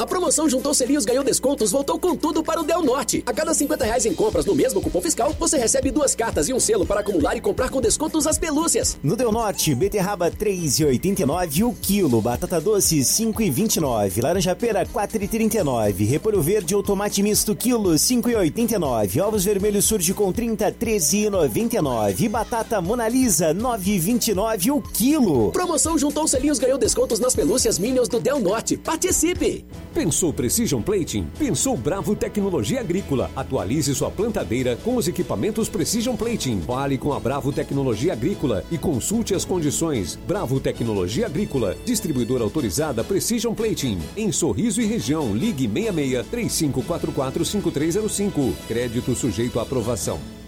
A promoção Juntou Selinhos Ganhou Descontos voltou com tudo para o Del Norte. A cada R$50 em compras no mesmo cupom fiscal, você recebe 2 cartas e um selo para acumular e comprar com descontos as pelúcias. No Del Norte, beterraba 3,89 o quilo, batata doce 5,29, laranja-pera 4,39, repolho verde ou tomate misto quilo 5,89, ovos vermelhos surge com 30 13,99 e batata Mona Lisa 9,29 o quilo. Promoção Juntou Selinhos Ganhou Descontos nas pelúcias Minions do Del Norte. Participe! Pensou Precision Plating? Pensou Bravo Tecnologia Agrícola. Atualize sua plantadeira com os equipamentos Precision Plating. Fale com a Bravo Tecnologia Agrícola e consulte as condições. Bravo Tecnologia Agrícola, distribuidora autorizada Precision Plating. Em Sorriso e região, ligue 66 3544 5305. Crédito sujeito à aprovação.